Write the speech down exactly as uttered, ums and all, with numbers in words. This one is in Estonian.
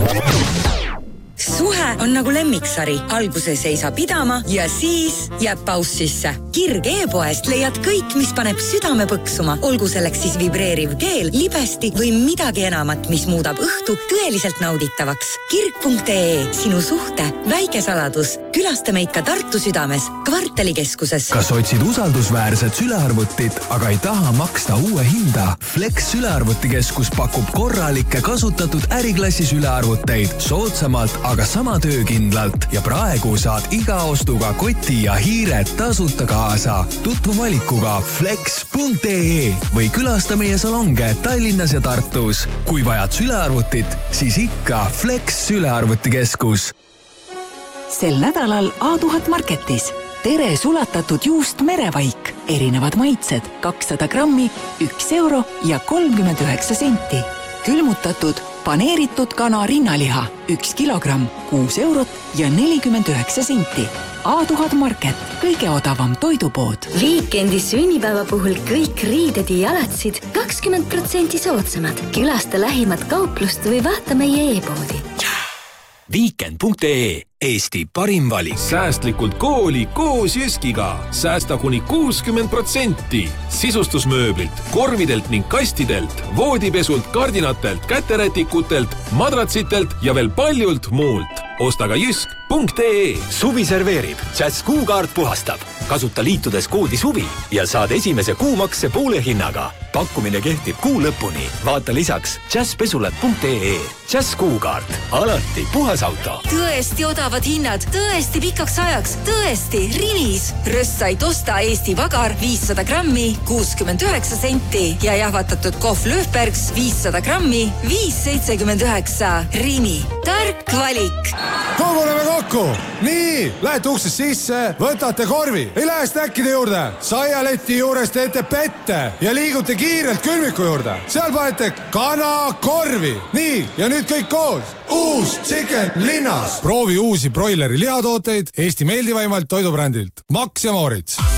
Suhe on nagu lemmiksari. Alguses ei saa pidama ja siis jääb paus sisse. Kirg e-poest leiad kõik, mis paneb südame põksuma. Olgu selleks siis vibreeriv keel, libesti või midagi enamat, mis muudab õhtu tõeliselt nauditavaks. Kirg punkt ee. Sinu suhte väike saladus. Külasta meid ka Tartu südames, kvartalikeskuses. Kas otsid usaldusväärset sülearvutit, aga ei taha maksta uue hinda? Flex sülearvutikeskus pakub korralikke kasutatud äriklassi sülearvuteid soodsamalt, aga sama töökindlalt ja praegu saad iga ostuga koti ja hiired tasuta kaasa. Tutvu valikuga flex punkt ee või külasta meie salonge Tallinnas ja Tartus. Kui vajad sülearvutit, siis ikka Flex sülearvutikeskus. Sel nädalal A tuhat Marketis. Tere sulatatud juust merevaik. Erinevad maitsed, kakssada grammi, üks euro ja kolmkümmend üheksa senti. Külmutatud paneeritud kana rinnaliha, üks kilogramm, kuus eurot ja nelikümmend üheksa senti. A tuhat Market, kõige odavam toidupood. Viikendi sünnipäeva puhul kõik riided ja jalatsid kakskümmend protsenti soodsamad. Külasta lähimat kauplust või vaata meie e-poodi. Viikend punkt ee. Eesti parim valik. Säästlikult kooli koos Jyskiga. Säästa kuni kuuskümmend protsenti. Sisustusmööblilt, korvidelt ning kastidelt, voodipesult, kardinatelt, käterätikutelt, madratsitelt ja veel paljult muult. Osta ka jysk punkt ee. Suvi serveerib. Jazz kuukaart puhastab. Kasuta liitudes koodi suvi ja saad esimese kuumakse poole hinnaga. Pakkumine kehtib kuu lõpuni. Vaata lisaks jazzpesulat punkt ee. Jazz kuukaart. Alati puhas auto. Tõesti odavad hinnad. Tõesti pikaks ajaks. Tõesti Rinis. Rössaid osta Eesti Vagar viissada grammi, kuuskümmend üheksa senti ja jahvatatud kohv Löfbergs viissada grammi, viis seitsekümmend üheksa. Rimi. Tark valik. Koguleme kokku! Nii, lähete uksest sisse, võtate korvi, ei lähe snäkkide juurde, saialeti juures teete pette ja liigute kiirelt külmiku juurde. Seal panete kana korvi. Nii, ja nüüd kõik koos. Uus Chicken Linnas. Proovi uusi broileri lihatooteid Eesti meeldivaimalt toidubrändilt. Max ja Moritz.